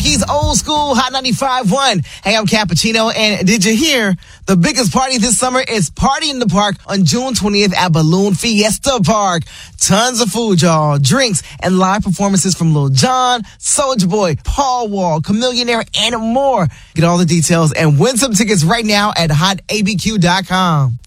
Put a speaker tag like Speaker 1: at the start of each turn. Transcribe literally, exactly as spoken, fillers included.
Speaker 1: Frankie's Old School Hot ninety-five point one. Hey, I'm Cappuccino, and did you hear? The biggest party this summer is Party in the Park on June twentieth at Balloon Fiesta Park. Tons of food, y'all, drinks, and live performances from Lil Jon, Soulja Boy, Paul Wall, Chamillionaire, and more. Get all the details and win some tickets right now at hot A B Q dot com.